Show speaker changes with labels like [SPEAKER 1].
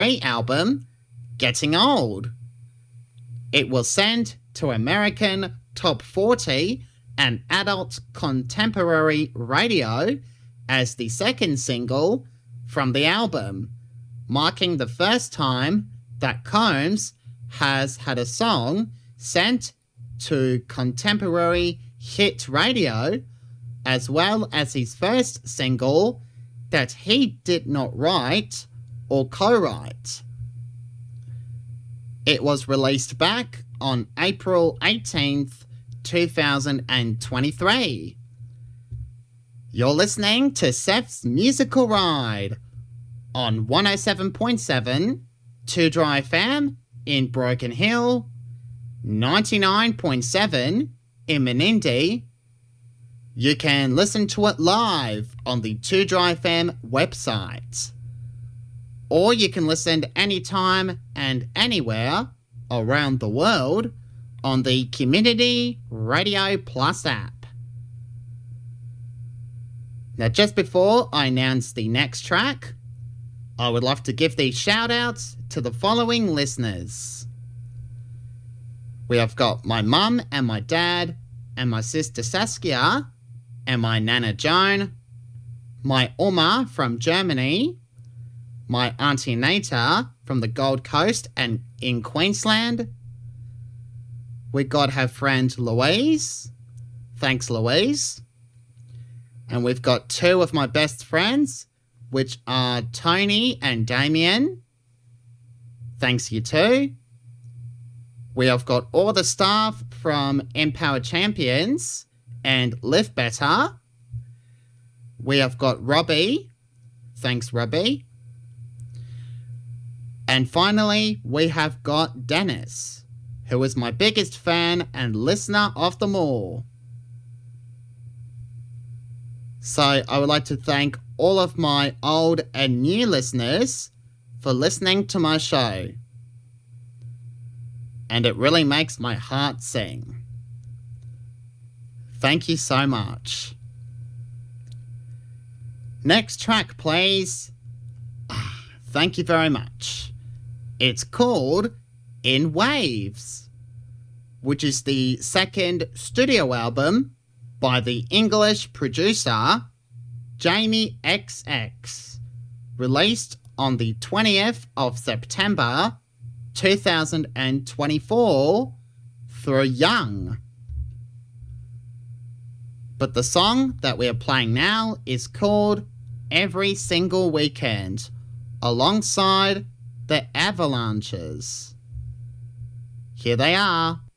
[SPEAKER 1] album, Getting Old. It was sent to American Top 40 and Adult Contemporary Radio as the second single from the album, marking the first time that Combs has had a song sent to contemporary hit radio, as well as his first single that he did not write or co-write. It was released back on April 18th, 2023. You're listening to Seth's Musical Ride on 107.7 2 Dry FM in Broken Hill, 99.7 in Menindee. You can listen to it live on the 2 Dry FM website. Or you can listen anytime and anywhere around the world on the Community Radio Plus app. Now, just before I announce the next track, I would love to give these shout-outs to the following listeners. We have got my mum and my dad and my sister Saskia and my Nana Joan, my Oma from Germany, my Auntie Nata from the Gold Coast and in Queensland. We got her friend Louise. Thanks, Louise. And we've got two of my best friends, which are Tony and Damien. Thanks, you too. We have got all the staff from Empower Champions and Live Better. We have got Robbie. Thanks, Robbie. And finally, we have got Dennis, who is my biggest fan and listener of them all. So I would like to thank all of my old and new listeners for listening to my show. And it really makes my heart sing. Thank you so much. Next track, please. Thank you very much. It's called In Waves, which is the second studio album by the English producer Jamie XX, released on the 20th of September 2024 through Young. But the song that we are playing now is called Every Single Weekend, alongside the Avalanches. Here they are.